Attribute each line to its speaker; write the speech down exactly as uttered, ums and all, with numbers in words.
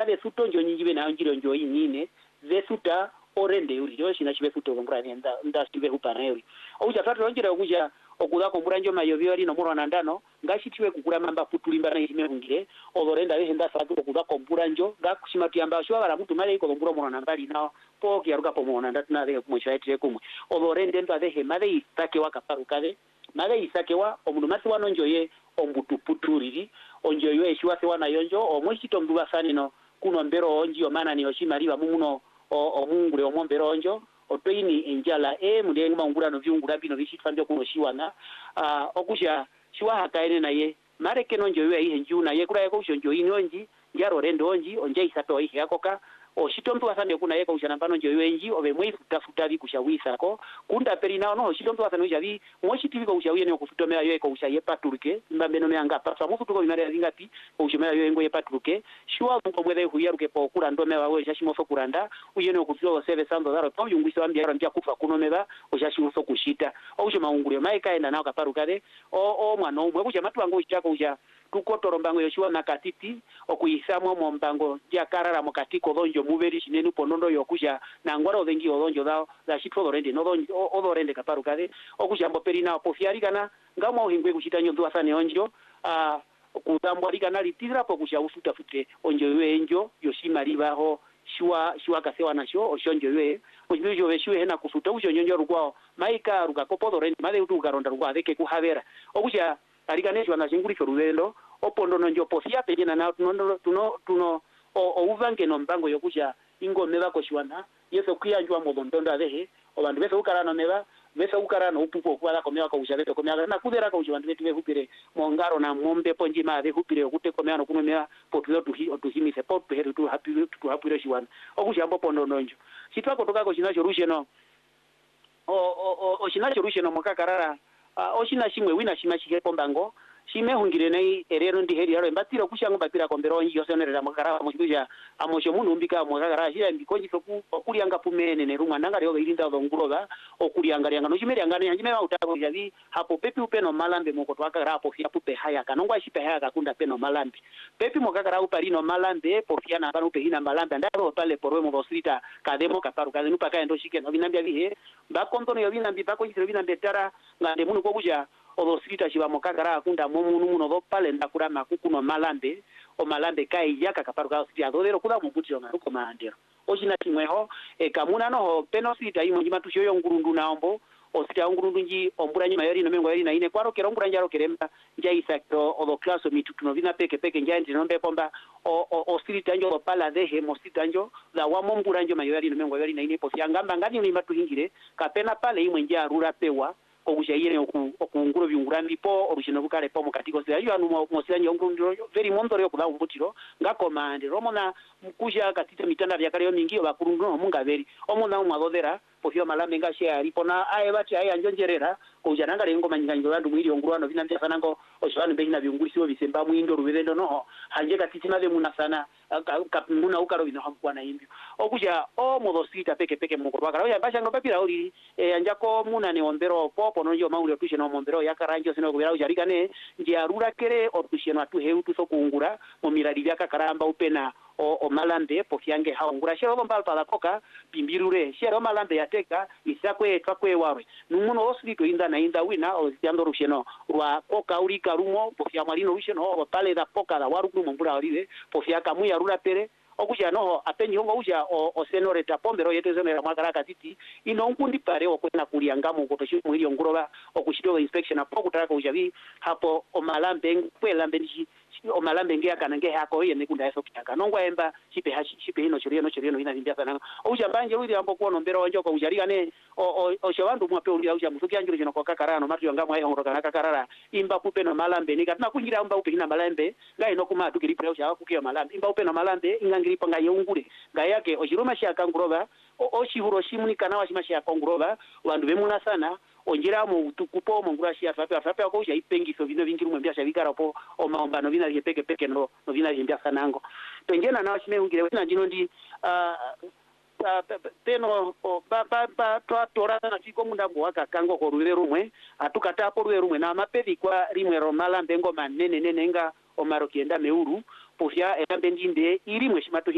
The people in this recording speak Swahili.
Speaker 1: de suto njo nyingi na njiro njo inine ve suta orende yuri yo shina chive suto ngombra nda nda chive hupana yuri ouja tatu onjira okuja okuda ko muranjo mayobyo ali no murona ndano ngashitiwe kukura mamba futulimba na ishime ngire odorenda ye henda satu okuda ko muranjo gakushimatu yamba shwa bara mutu male ko ngura murona mbali nao po kiaruka po murona ndatuna de kumwishaitire kumwe odorende ndo adehe made isake wakaparukade made isake wa omundu masi wanonjoye ombutu puturiri onjoyo eshiwa se wana yonjo omwishito mduba sani no kuno mbero onji omana ni oshimaliwa mumuno omungure omombero onjo otoini enjala e munde ngumangura no vyungura bino bishitfambyo kuno shiwana ah okusha shiwa hakaene naye mare kenonjo yo ihe njuna ye kura yako shonjo inonji njaro rendo onji onje isato ihe yakoka oshitombe wasande kuna yeko ushana pano njo wenji ove mwe tafuta vi kushawisa ko kunda peri nao no oshitombe wasande ujavi mwoshitivi ko ushawiye ne okufutomea yo eko ushaye paturke mbambe no meanga pasa mufutu ko imare zingapi ko ushomea yo engo ye paturke shwa mpo mwede huyaruke po kura ndome wawe shashimo so kuranda uyene okufuto seve sando daro to yungwisa ambia rambia kufa kuno meba oshashimo so kushita ousho maungure maika enda nao kaparukade o o mwana umwe kuja matu wangu ushako uja tukotoro mbango yoshua nakatiti okuisamo mo mbango ya karara mokatiko donjo muberi shinenu ponondo yokusha na ngwara odengi odonjo dao da shitro dorende no donjo odorende kaparukade okusha mboperina opofiari kana ngamo hingwe kushita nyondo asane onjo a kutambwa kana litira pokusha ufuta fute onjo wenjo yoshima libaho shwa shwa kasewa nasho oshonjo we ojijo weshiwe hena kufuta usho nyonjo rugwao maika rugakopo dorende made utu garonda rugwa deke kuhavera okusha alikaneshwa na shinguli choruvendo opondo nonjo posia pejena na tuno tuno tuno o uvange no mbango yokusha ingome bako shwana yeso kwiyanjwa modondondo adehe obandu bese ukarano meba bese ukarano upupo kwala komea ko ushalete komea na kudera ko ushwandu betu hupire mongaro na mombe ponjima ade hupire ukute komea no kunomea populo tuhi otuhimise pop heru tu happy tu happy shwana okusha mbo pondo nonjo sitwa kutoka ko shinacho rusheno o o o shinacho rusheno mokakarara Uh, oshina shimwe wina shima shike pombango shime hungire nei erero ndi heri yaro mbatira kushango batira kombero onji yosenerera makara mushuja amosho mundu mbika mwakara shira mbikonji soku okulianga pumene ne rumwa nanga lyo ilinda zonguroga okulianga lyanga no shimeri anga ne njime utako yavi hapo pepi upeno malambe moko twakara hapo fia pupe haya kanongwa shipe haya kakunda peno malambe pepi mokakara upalino malambe pofia na bana upe hina malambe ndaro pale porwe mo streeta kademo kaparu kadenu paka endo shike no binambia bihe bakontono yo binambi bako njiro binambe tara ngande munu kokuja odosita shiba mokakara akunda momunu muno do pale ndakura makukuno malambe o malambe kai yaka kaparuka ositi adodero kuda mukuti ona ruko maandero oshina timweho e kamuna no peno sita imo njima tushoyo ngurundu naombo osita ngurundu nji ombura nyima yori no mengo yori na ine kwaro kero ngura njaro keremba nja isakro odo klaso mitutuno vina peke peke nja ndi nombe pomba o o osita njo pala dehe mosita njo za wamo ngura njo mayori no mengo yori na ine posi angamba ngani ni matu hingire kapena pale imwe nja rura pewa okusha yene oku okunguro byungurambi po orushino bukare po mukatiko se ayo anu mosya nyongundiro very mondoro yokuba umbutiro ngakomande romona mukusha katite mitanda byakare yo mingi bakurungo mungaberi omona umwadodera pofio malambe ngashe alipona aye bati aye anjonjerera kujananga lengo manyinganyo bandu mwiri ongurano binambya sanango oshwanu bengina byungurisiwo bisemba mwindo rubirendo no hanje katite nave muna sana kapimuna ukaro bino hamkwana imbyo okuja o modosita peke peke mukurwakara oya bashanga papira oli e anjako muna ne ombero popo no yo mauli otushe no ombero yakaranjo sino kubira ujarika ne ndi arura kere otushe no atu heutu so kuungura mu miradi byaka karamba upena o, o malambe pofiange haungura shero bomba pala koka pimbirure shero malambe yateka isakwe twakwe wawe numuno osito inda na inda wina o stiando rusheno rwa koka uri karumo pofia marino rusheno o pale da poka da waru mu mbura olive pofia kamu ya rura pere okuja no apenyi hongo uja o, o senore tapombero yeto senore makaraka titi ino nkundi pare okwena kuliangamo kotoshi mwili onguroba okushito inspection apo kutaka ujavi hapo o malambe kwela mbenji o malambe ngia kana nge hako yene kunda yeso kitaka nongwa emba chipe hashi chipe hino chiriyo no chiriyo ina vimbia sana uja banje wili ambo kwa nombero onjo ko ujariga ne o o shawandu mwape ulia uja musuki anjiro jino kwa kakarano matu yangamo ayo ngoroka na kakarara imba kupe no malambe nika tuna kunjira imba upe hina malambe ngai no kuma tukiripira uja kukiyo malambe imba upe no malambe ingangiripa ngai ungure ngai yake ojiroma shaka nguroba o shihuro shimuni kana washimashi ya konguroba wandu bemuna sana onjira mu tukupo mongura shi afape afape ko uja ipengiso vino vingiru mwembia shabikara po o maombano vina yepeke peke no no vina yimbia sanango tengena na washime ungire wina jino ndi uh, teno ba ba ba twa tora na fiko mundambo waka kango ko ruwe rumwe atukata po ruwe rumwe na mapevi kwa rimwe romala mbengo manene nene nga o marokienda meuru pofia etambe ndinde iri mwe shimatu